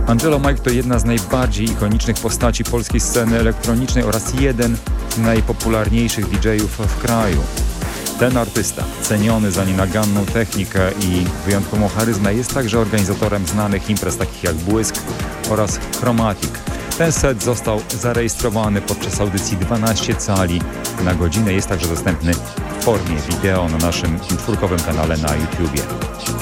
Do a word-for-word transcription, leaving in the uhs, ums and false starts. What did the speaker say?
Angelo Mike to jedna z najbardziej ikonicznych postaci polskiej sceny elektronicznej oraz jeden z najpopularniejszych D J-ów w kraju. Ten artysta, ceniony za nienaganną technikę i wyjątkową charyzmę, jest także organizatorem znanych imprez takich jak Błysk oraz Chromatic. Ten set został zarejestrowany podczas audycji dwanaście cali na godzinę. Jest także dostępny w formie wideo na naszym czwórkowym kanale na YouTubie.